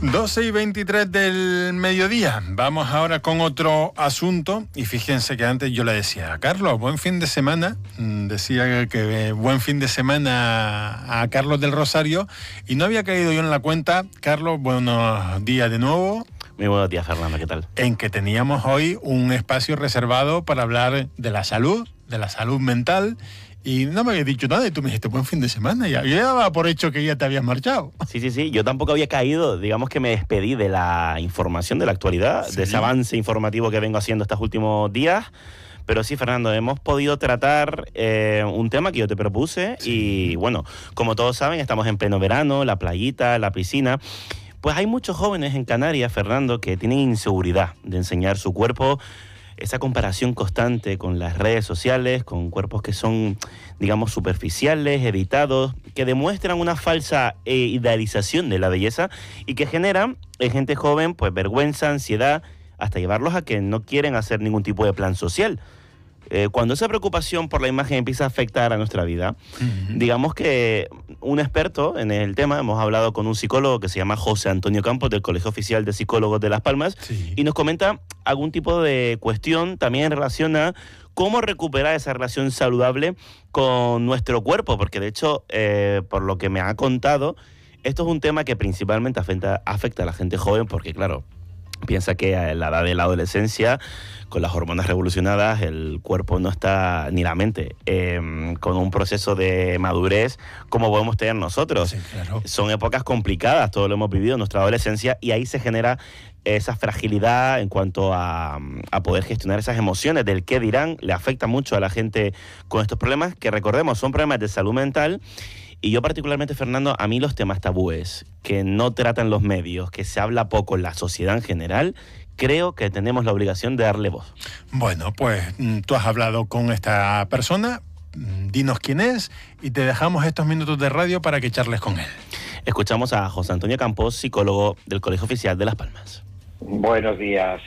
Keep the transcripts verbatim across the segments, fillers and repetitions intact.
doce y veintitrés del mediodía. Vamos ahora con otro asunto. Y fíjense que antes yo le decía a Carlos, buen fin de semana. Decía que buen fin de semana a Carlos del Rosario. Y no había caído yo en la cuenta. Carlos, buenos días de nuevo. Muy buenos días, Fernando, ¿qué tal? En que teníamos hoy un espacio reservado para hablar de la salud, de la salud mental. Y no me habías dicho nada y tú me dijiste buen fin de semana. Ya. Yo ya daba por hecho que ya te habías marchado. Sí, sí, sí. Yo tampoco había caído. Digamos que me despedí de la información, de la actualidad, sí. de ese avance informativo que vengo haciendo estos últimos días. Pero sí, Fernando, hemos podido tratar eh, un tema que yo te propuse. Sí. Y bueno, como todos saben, estamos en pleno verano, la playita, la piscina. Pues hay muchos jóvenes en Canarias, Fernando, que tienen inseguridad de enseñar su cuerpo. Esa comparación constante con las redes sociales, con cuerpos que son, digamos, superficiales, editados, que demuestran una falsa eh, idealización de la belleza y que generan en gente joven pues vergüenza, ansiedad, hasta llevarlos a que no quieren hacer ningún tipo de plan social. Eh, cuando esa preocupación por la imagen empieza a afectar a nuestra vida, uh-huh. digamos que un experto en el tema, hemos hablado con un psicólogo que se llama José Antonio Campos, del Colegio Oficial de Psicólogos de Las Palmas, sí. y nos comenta algún tipo de cuestión también en relación a cómo recuperar esa relación saludable con nuestro cuerpo, porque de hecho, eh, por lo que me ha contado, esto es un tema que principalmente afecta, afecta a la gente joven, porque claro, piensa que a la edad de la adolescencia, con las hormonas revolucionadas, el cuerpo no está, ni la mente, eh, con un proceso de madurez como podemos tener nosotros. Sí, claro. Son épocas complicadas, todo lo hemos vivido en nuestra adolescencia, y ahí se genera esa fragilidad en cuanto a, a poder gestionar esas emociones del qué dirán. Le afecta mucho a la gente con estos problemas, que recordemos, son problemas de salud mental. Y yo particularmente, Fernando, a mí los temas tabúes que no tratan los medios, que se habla poco en la sociedad en general, creo que tenemos la obligación de darle voz. Bueno, pues tú has hablado con esta persona, dinos quién es y te dejamos estos minutos de radio para que charles con él. Escuchamos a José Antonio Campos, psicólogo del Colegio Oficial de Las Palmas. Buenos días.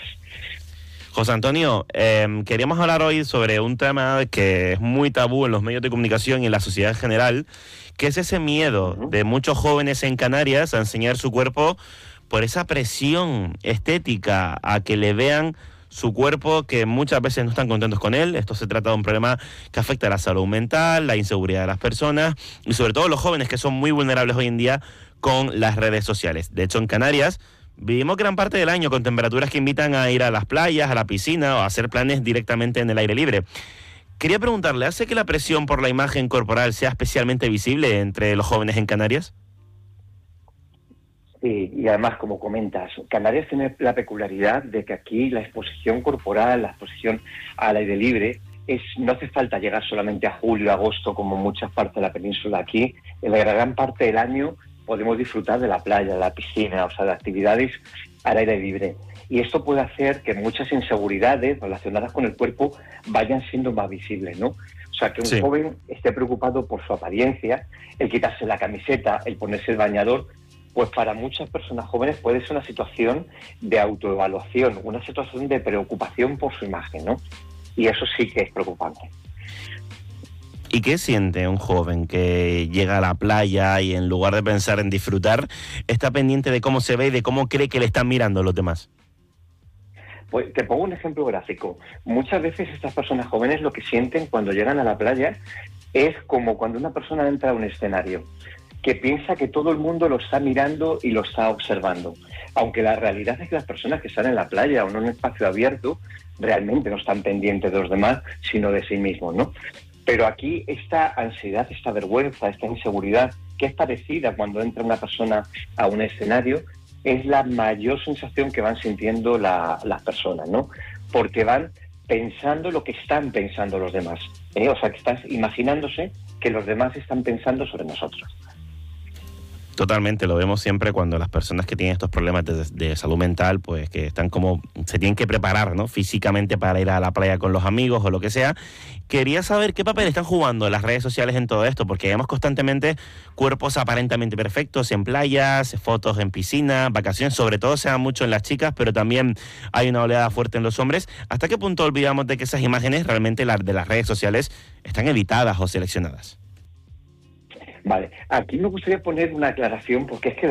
José Antonio, eh, queríamos hablar hoy sobre un tema que es muy tabú en los medios de comunicación y en la sociedad en general, que es ese miedo de muchos jóvenes en Canarias a enseñar su cuerpo por esa presión estética a que le vean su cuerpo, que muchas veces no están contentos con él. Esto se trata de un problema que afecta a la salud mental, la inseguridad de las personas y sobre todo los jóvenes, que son muy vulnerables hoy en día con las redes sociales. De hecho, en Canarias vivimos gran parte del año con temperaturas que invitan a ir a las playas, a la piscina o a hacer planes directamente en el aire libre. Quería preguntarle, ¿hace que la presión por la imagen corporal sea especialmente visible entre los jóvenes en Canarias? Sí, y además, como comentas, Canarias tiene la peculiaridad de que aquí la exposición corporal, la exposición al aire libre, es no hace falta llegar solamente a julio, agosto, como muchas partes de la península. Aquí, en la gran parte del año, podemos disfrutar de la playa, de la piscina, o sea, de actividades al aire libre. Y esto puede hacer que muchas inseguridades relacionadas con el cuerpo vayan siendo más visibles, ¿no? O sea, que un sí. joven esté preocupado por su apariencia, el quitarse la camiseta, el ponerse el bañador, pues para muchas personas jóvenes puede ser una situación de autoevaluación, una situación de preocupación por su imagen, ¿no? Y eso sí que es preocupante. ¿Y qué siente un joven que llega a la playa y en lugar de pensar en disfrutar, está pendiente de cómo se ve y de cómo cree que le están mirando los demás? Pues te pongo un ejemplo gráfico. Muchas veces estas personas jóvenes lo que sienten cuando llegan a la playa es como cuando una persona entra a un escenario, que piensa que todo el mundo lo está mirando y lo está observando. Aunque la realidad es que las personas que están en la playa o en un espacio abierto realmente no están pendientes de los demás, sino de sí mismos, ¿no? Pero aquí esta ansiedad, esta vergüenza, esta inseguridad, que es parecida cuando entra una persona a un escenario, es la mayor sensación que van sintiendo la, las personas, ¿no? Porque van pensando lo que están pensando los demás, ¿eh? O sea, que están imaginándose que los demás están pensando sobre nosotros. Totalmente, lo vemos siempre cuando las personas que tienen estos problemas de, de salud mental, pues que están como, se tienen que preparar, ¿no? Físicamente para ir a la playa con los amigos o lo que sea. Quería saber qué papel están jugando las redes sociales en todo esto, porque vemos constantemente cuerpos aparentemente perfectos en playas, fotos en piscina, vacaciones, sobre todo se da mucho en las chicas, pero también hay una oleada fuerte en los hombres. ¿Hasta qué punto olvidamos de que esas imágenes realmente las de las redes sociales están editadas o seleccionadas? Vale, aquí me gustaría poner una aclaración porque es que